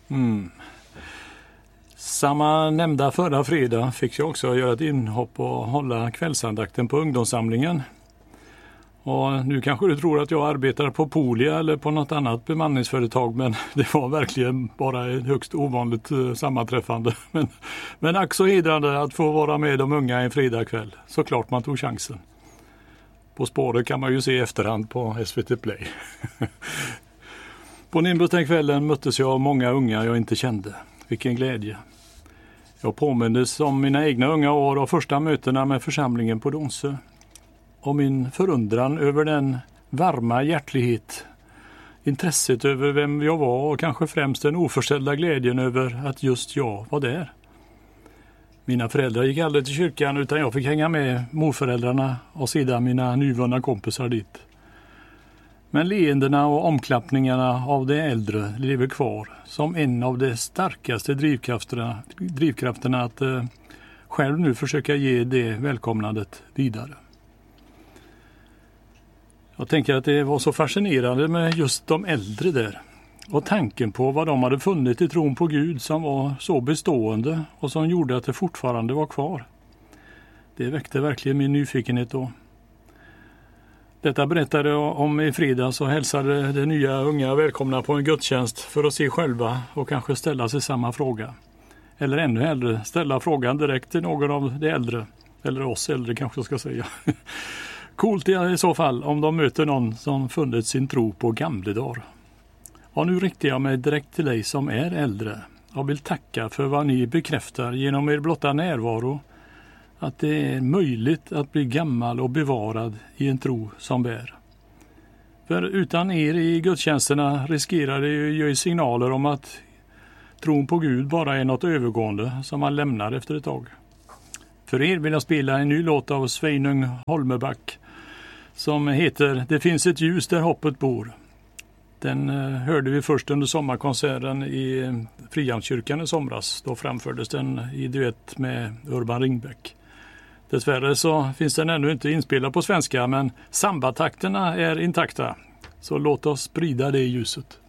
Samma nämnda förra fredag fick jag också göra ett inhopp och hålla kvällsandakten på ungdomssamlingen. Och nu kanske du tror att jag arbetar på Polia eller på något annat bemanningsföretag, men det var verkligen bara ett högst ovanligt sammanträffande. Men ack så hedrande att få vara med de unga en fredagkväll. Såklart man tog chansen. På spåret kan man ju se i efterhand på SVT Play. På Nimbus den kvällen möttes jag av många unga jag inte kände. Vilken glädje. Jag påmindes om mina egna unga år och första mötena med församlingen på Donsö. Och min förundran över den varma hjärtlighet, intresset över vem jag var och kanske främst den oförställda glädjen över att just jag var där. Mina föräldrar gick aldrig till kyrkan utan jag fick hänga med morföräldrarna och sedan mina nyvunna kompisar dit. Men leendena och omklappningarna av de äldre lever kvar som en av de starkaste drivkrafterna att själv nu försöka ge det välkomnandet vidare. Jag tänker att det var så fascinerande med just de äldre där och tanken på vad de hade funnit i tron på Gud som var så bestående och som gjorde att det fortfarande var kvar. Det väckte verkligen min nyfikenhet då. Detta berättade jag om i fredags och hälsade de nya unga välkomna på en gudstjänst för att se själva och kanske ställa sig samma fråga. Eller ännu hellre ställa frågan direkt till någon av de äldre, eller oss äldre kanske jag ska säga. Coolt i så fall om de möter någon som funnit sin tro på gamla dagar. Och nu riktar jag mig direkt till dig som är äldre och vill tacka för vad ni bekräftar genom er blotta närvaro. Att det är möjligt att bli gammal och bevarad i en tro som bär. För utan er i gudstjänsterna riskerar det ju ge signaler om att tron på Gud bara är något övergående som man lämnar efter ett tag. För er vill jag spela en ny låt av Sveinung Holmeback som heter Det finns ett ljus där hoppet bor. Den hörde vi först under sommarkonserten i Frihamnskyrkan i somras. Då framfördes den i duett med Urban Ringbäck. Dessvärre så finns den ännu inte inspelad på svenska, men sambatakterna är intakta. Så låt oss sprida det ljuset.